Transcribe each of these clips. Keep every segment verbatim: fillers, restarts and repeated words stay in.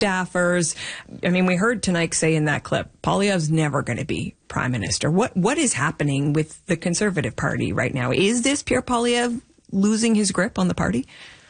staffers. I mean, we heard Tonight say in that clip, Poilievre's never going to be prime minister. What What is happening with the Conservative Party right now? Is this Pierre Poilievre losing his grip on the party?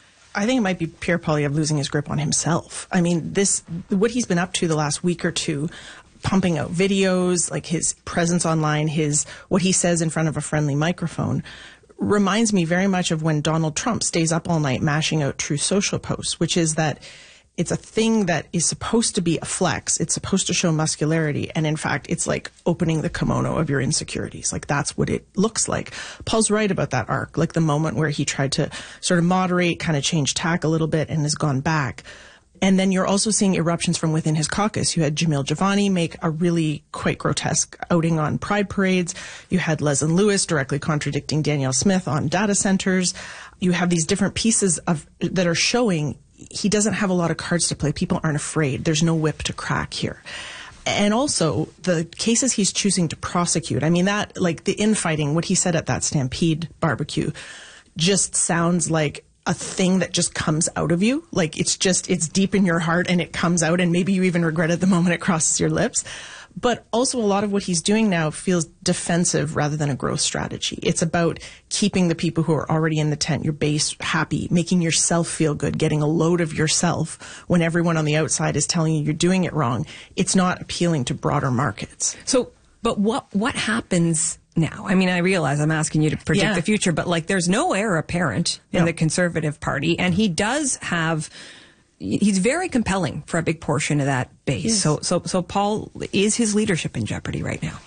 I think it might be Pierre Poilievre losing his grip on himself. I mean, this what he's been up to the last week or two, pumping out videos, like his presence online, his what he says in front of a friendly microphone, reminds me very much of when Donald Trump stays up all night mashing out Truth Social posts, which is that it's a thing that is supposed to be a flex. It's supposed to show muscularity. And in fact, it's like opening the kimono of your insecurities. Like that's what it looks like. Paul's right about that arc, like the moment where he tried to sort of moderate, kind of change tack a little bit and has gone back. And then you're also seeing eruptions from within his caucus. You had Jamil Javani make a really quite grotesque outing on pride parades. You had Leslyn Lewis directly contradicting Danielle Smith on data centers. You have these different pieces of that are showing he doesn't have a lot of cards to play. People aren't afraid. There's no whip to crack here. And also the cases he's choosing to prosecute. I mean, that, like the infighting, what he said at that Stampede barbecue just sounds like a thing that just comes out of you. Like it's just, it's deep in your heart and it comes out and maybe you even regret it the moment it crosses your lips. But also a lot of what he's doing now feels defensive rather than a growth strategy. It's about keeping the people who are already in the tent, your base, happy, making yourself feel good, getting a load of yourself when everyone on the outside is telling you you're doing it wrong. It's not appealing to broader markets. So, but what, what happens now? I mean, I realize I'm asking you to predict Yeah. the future, but like there's no heir apparent in No. the Conservative Party, and he does have, he's very compelling for a big portion of that base. Yes. So, so, so Paul, is his leadership in jeopardy right now?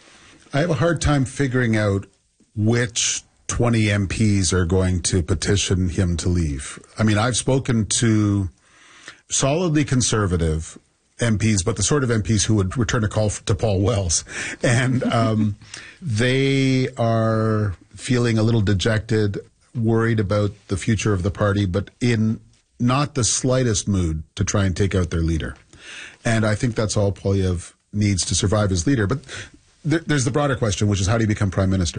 I have a hard time figuring out which twenty M Ps are going to petition him to leave. I mean, I've spoken to solidly conservative M Ps, but the sort of M Ps who would return a call to Paul Wells. And um, they are feeling a little dejected, worried about the future of the party, but in not the slightest mood to try and take out their leader. And I think that's all Poilievre needs to survive as leader. But th- there's the broader question, which is how do you become prime minister?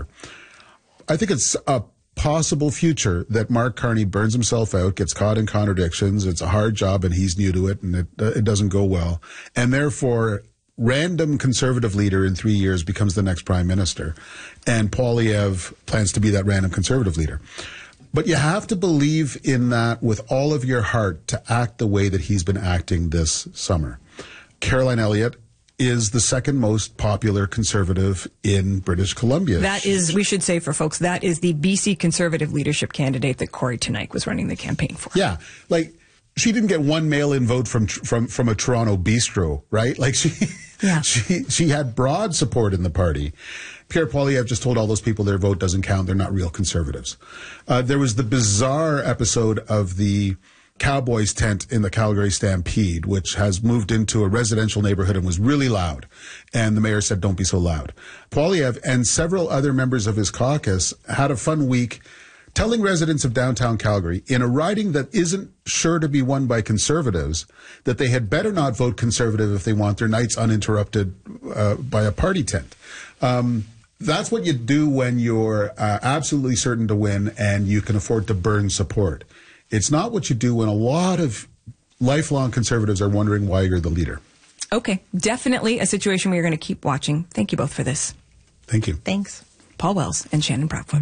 I think it's a possible future that Mark Carney burns himself out, gets caught in contradictions. It's a hard job and he's new to it and it, uh, it doesn't go well. And therefore, random conservative leader in three years becomes the next prime minister. And Poilievre plans to be that random conservative leader. But you have to believe in that with all of your heart to act the way that he's been acting this summer. Caroline Elliott is the second most popular conservative in British Columbia. That is, we should say for folks, that is the B C Conservative leadership candidate that Corey Tonight was running the campaign for. Yeah, like she didn't get one mail-in vote from from from a Toronto bistro, right? Like she, Yeah. she she had broad support in the party. Pierre Poilievre just told all those people their vote doesn't count. They're not real conservatives. Uh, there was the bizarre episode of the Cowboys tent in the Calgary Stampede, which has moved into a residential neighborhood and was really loud. And the mayor said, don't be so loud. Poilievre and several other members of his caucus had a fun week telling residents of downtown Calgary in a riding that isn't sure to be won by conservatives that they had better not vote conservative if they want their nights uninterrupted uh, by a party tent. Um, That's what you do when you're uh, absolutely certain to win and you can afford to burn support. It's not what you do when a lot of lifelong conservatives are wondering why you're the leader. Okay, definitely a situation we are going to keep watching. Thank you both for this. Thank you. Thanks. Paul Wells and Shannon Proudfoot.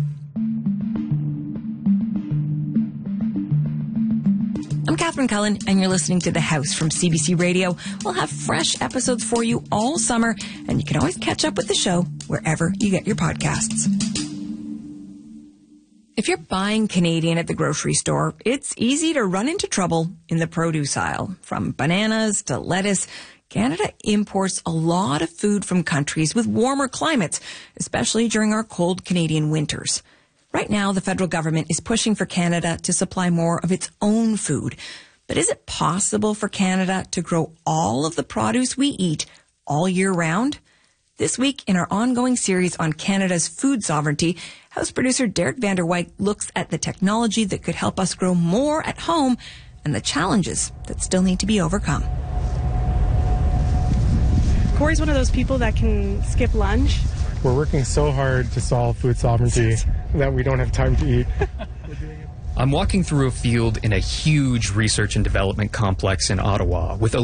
I'm Catherine Cullen, and you're listening to The House from C B C Radio. We'll have fresh episodes for you all summer, and you can always catch up with the show wherever you get your podcasts. If you're buying Canadian at the grocery store, it's easy to run into trouble in the produce aisle. From bananas to lettuce, Canada imports a lot of food from countries with warmer climates, especially during our cold Canadian winters. Right now, the federal government is pushing for Canada to supply more of its own food. But is it possible for Canada to grow all of the produce we eat all year round? This week, in our ongoing series on Canada's food sovereignty, House producer Derek Van der Wyk looks at the technology that could help us grow more at home and the challenges that still need to be overcome. Corey's one of those people that can skip lunch. We're working so hard to solve food sovereignty that we don't have time to eat. I'm walking through a field in a huge research and development complex in Ottawa with a